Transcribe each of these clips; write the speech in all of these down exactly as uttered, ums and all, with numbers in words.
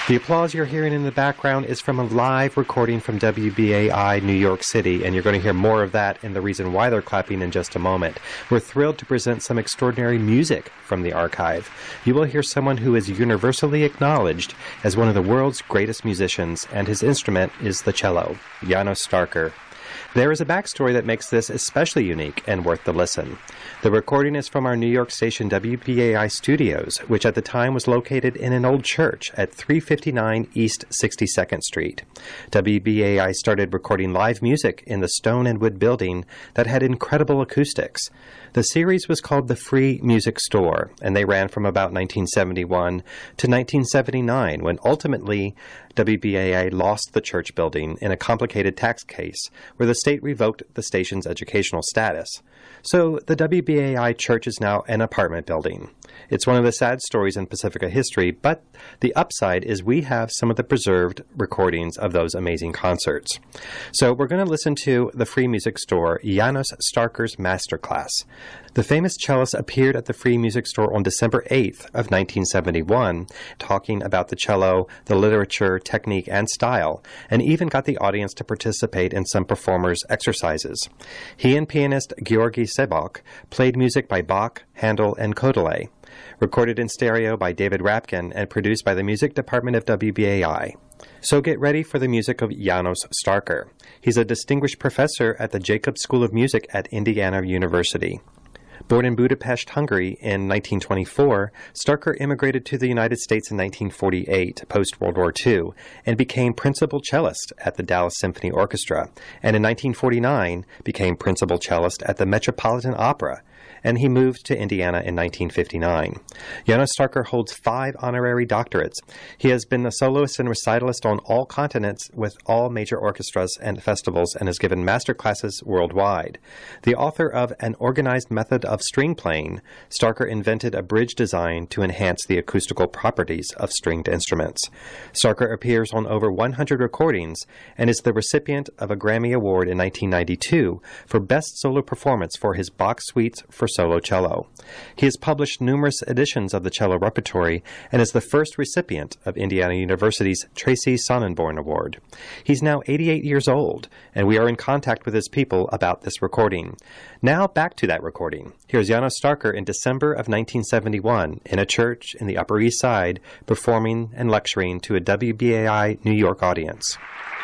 The applause you're hearing in the background is from a live recording from W B A I New York City, and you're going to hear more of that and the reason why they're clapping in just a moment. We're thrilled to present some extraordinary music from the archive. You will hear someone who is universally acknowledged as one of the world's greatest musicians, and his instrument is the cello, Janos Starker. There is a backstory that makes this especially unique and worth the listen. The recording is from our New York station W B A I studios, which at the time was located in an old church at three fifty-nine East sixty-second Street. W B A I started recording live music in the stone and wood building that had incredible acoustics. The series was called the Free Music Store, and they ran from about nineteen seventy-one to nineteen seventy-nine, when ultimately W B A I lost the church building in a complicated tax case where the state revoked the station's educational status. So the W B A I church is now an apartment building. It's one of the sad stories in Pacifica history, but the upside is we have some of the preserved recordings of those amazing concerts. So we're going to listen to the Free Music Store, Janos Starker's Masterclass. The famous cellist appeared at the Free Music Store on December eighth of nineteen seventy-one, talking about the cello, the literature, technique, and style, and even got the audience to participate in some performers' exercises. He and pianist Georgi Sebok played music by Bach, Handel, and Kodály, recorded in stereo by David Rapkin and produced by the music department of W B A I. So get ready for the music of Janos Starker. He's a distinguished professor at the Jacobs School of Music at Indiana University. Born in Budapest, Hungary in nineteen twenty-four, Starker immigrated to the United States in nineteen forty-eight, post-World War Two, and became principal cellist at the Dallas Symphony Orchestra, and in nineteen forty-nine became principal cellist at the Metropolitan Opera, and he moved to Indiana in nineteen fifty-nine. Janos Starker holds five honorary doctorates. He has been a soloist and recitalist on all continents with all major orchestras and festivals and has given master classes worldwide. The author of An Organized Method of String Playing, Starker invented a bridge design to enhance the acoustical properties of stringed instruments. Starker appears on over one hundred recordings and is the recipient of a Grammy Award in nineteen ninety-two for Best Solo Performance for his Bach suites for solo cello. He has published numerous editions of the cello repertory and is the first recipient of Indiana University's Tracy Sonnenborn Award. He's now eighty-eight years old, and we are in contact with his people about this recording. Now back to that recording. Here's Janos Starker in December of nineteen seventy-one in a church in the Upper East Side performing and lecturing to a W B A I New York audience.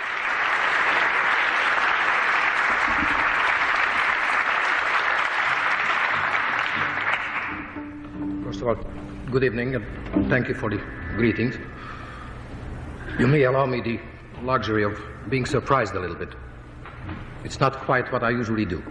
First of all, good evening and thank you for the greetings. You may allow me the luxury of being surprised a little bit. It's not quite what I usually do.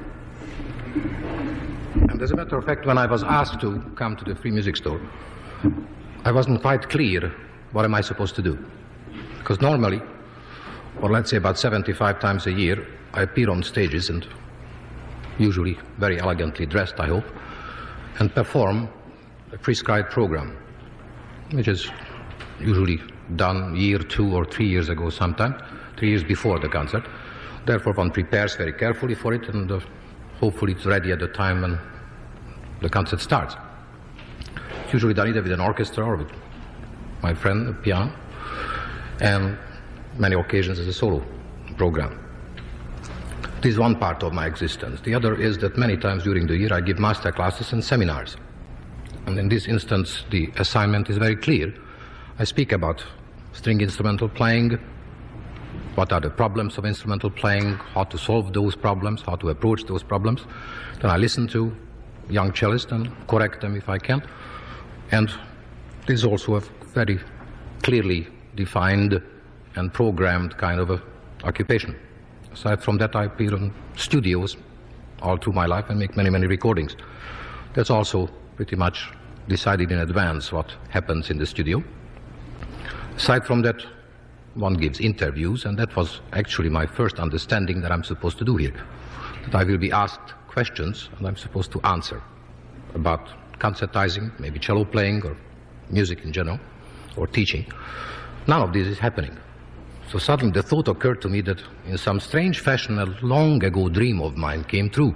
And as a matter of fact, when I was asked to come to the Free Music Store, I wasn't quite clear what am I supposed to do. Because normally, or let's say about seventy-five times a year, I appear on stages and usually very elegantly dressed, I hope, and perform a prescribed program, which is usually done year two or three years ago sometime, three years before the concert. Therefore, one prepares very carefully for it, and uh, hopefully it's ready at the time when the concert starts. It's usually done either with an orchestra or with my friend, the piano, and many occasions as a solo program. This is one part of my existence. The other is that many times during the year I give master classes and seminars. And in this instance, the assignment is very clear. I speak about string instrumental playing, what are the problems of instrumental playing, how to solve those problems, how to approach those problems. Then I listen to young cellists and correct them if I can. And this is also a very clearly defined and programmed kind of a occupation. Aside from that, I appear in studios all through my life and make many, many recordings. That's also pretty much decided in advance what happens in the studio. Aside from that, one gives interviews, and that was actually my first understanding that I'm supposed to do here. That I will be asked questions, and I'm supposed to answer about concertizing, maybe cello playing, or music in general, or teaching. None of this is happening. So suddenly the thought occurred to me that in some strange fashion a long ago dream of mine came true.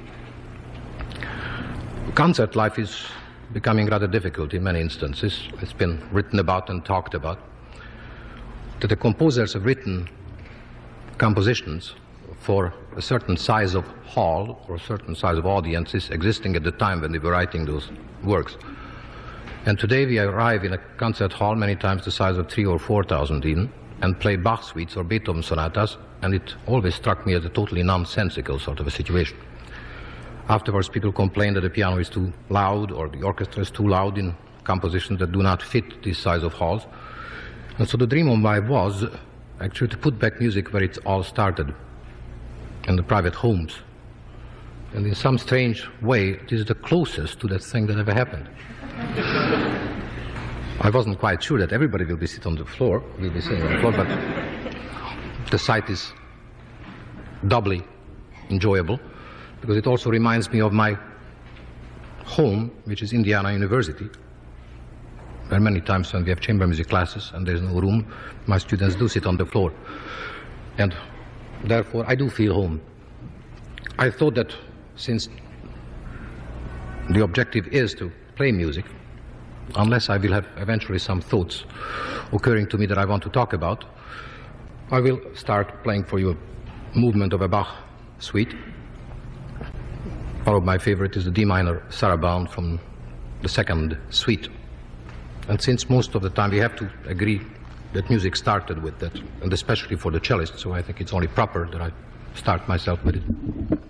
Concert life is becoming rather difficult in many instances. It's been written about and talked about. that the composers have written compositions for a certain size of hall or a certain size of audiences existing at the time when they were writing those works. And today we arrive in a concert hall many times the size of three or four thousand even, and play Bach suites or Beethoven sonatas, and it always struck me as a totally nonsensical sort of a situation. Afterwards, people complain that the piano is too loud or the orchestra is too loud in compositions that do not fit this size of halls. And so the dream of mine was actually to put back music where it all started, in the private homes. And in some strange way, it is the closest to that thing that ever happened. I wasn't quite sure that everybody will be sitting on the floor, will be sitting on the floor, but the sight is doubly enjoyable because it also reminds me of my home, which is Indiana University, where many times when we have chamber music classes and there's no room, my students do sit on the floor. And therefore, I do feel home. I thought that since the objective is to play music, unless I will have eventually some thoughts occurring to me that I want to talk about, I will start playing for you a movement of a Bach suite. One of my favorite is the D minor Sarabande from the second suite. And since most of the time we have to agree that music started with that, and especially for the cellist, so I think it's only proper that I start myself with it.